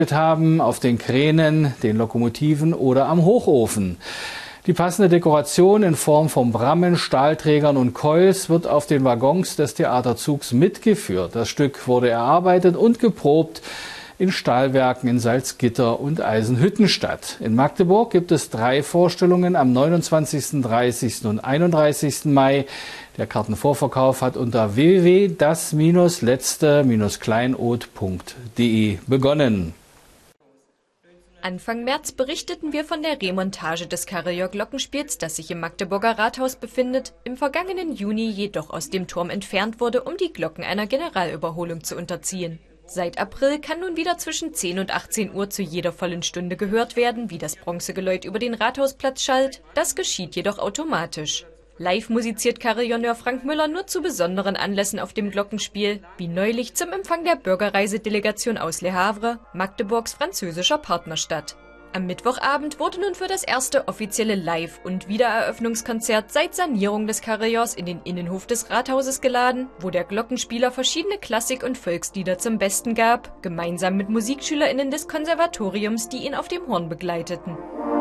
haben, auf den Kränen, den Lokomotiven oder am Hochofen. Die passende Dekoration in Form von Brammen, Stahlträgern und Coils wird auf den Waggons des Theaterzugs mitgeführt. Das Stück wurde erarbeitet und geprobt in Stahlwerken in Salzgitter und Eisenhüttenstadt. In Magdeburg gibt es 3 Vorstellungen am 29., 30. und 31. Mai. Der Kartenvorverkauf hat unter www.das-letzte-kleinod.de begonnen. Anfang März berichteten wir von der Remontage des Carillon-Glockenspiels, das sich im Magdeburger Rathaus befindet, im vergangenen Juni jedoch aus dem Turm entfernt wurde, um die Glocken einer Generalüberholung zu unterziehen. Seit April kann nun wieder zwischen 10 und 18 Uhr zu jeder vollen Stunde gehört werden, wie das Bronzegeläut über den Rathausplatz schallt. Das geschieht jedoch automatisch. Live musiziert Carillonneur Frank Müller nur zu besonderen Anlässen auf dem Glockenspiel, wie neulich zum Empfang der Bürgerreisedelegation aus Le Havre, Magdeburgs französischer Partnerstadt. Am Mittwochabend wurde nun für das erste offizielle Live- und Wiedereröffnungskonzert seit Sanierung des Carillons in den Innenhof des Rathauses geladen, wo der Glockenspieler verschiedene Klassik- und Volkslieder zum Besten gab, gemeinsam mit MusikschülerInnen des Konservatoriums, die ihn auf dem Horn begleiteten.